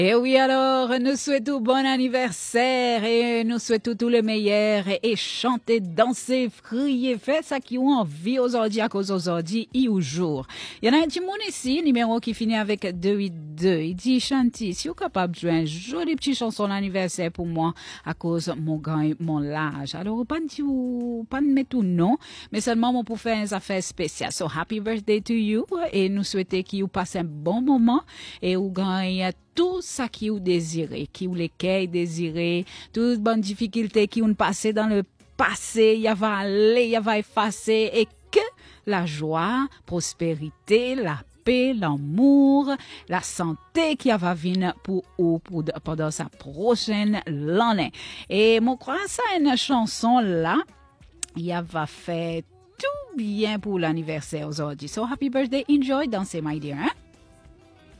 Et oui, alors, nous souhaitons bon anniversaire et nous souhaitons tout le meilleur et chanter, danser, crier, faire ça qui ont envie aujourd'hui à cause aujourd'hui et au jour. Il y en a un petit monde ici, numéro qui finit avec 282. Il dit, Chanty, si vous êtes capable de jouer une jolie petite chanson d'anniversaire pour moi à cause de mon gain, mon âge. Alors, pas de mettre tout non, mais seulement pour faire une affaire spéciale. So, happy birthday to you et nous souhaitons que vous passez un bon moment et vous gagnez tout ça qui vous désirez, qui vous lesquels désirez, toutes bonnes difficultés qui ont passé dans le passé, il va aller, il va effacer et que la joie, prospérité, la paix, l'amour, la santé qui va venir pour pendant sa prochaine année. Et mon crois ça une chanson là, il va faire tout bien pour l'anniversaire aujourd'hui. So happy birthday, enjoy, dansez my dear, hein?